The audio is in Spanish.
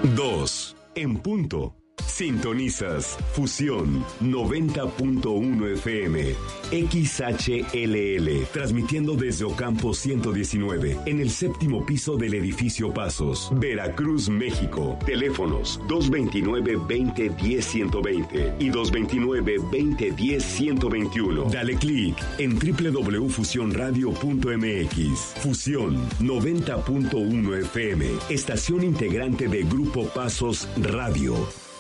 2 en punto. Sintonizas Fusión 90.1 FM, XHLL, transmitiendo desde Ocampo 119, en el séptimo piso del edificio Pasos, Veracruz, México. Teléfonos 229-2010-120 y 229-2010-121. Dale clic en www.fusionradio.mx. Fusión 90.1 FM, estación integrante de Grupo Pasos Radio.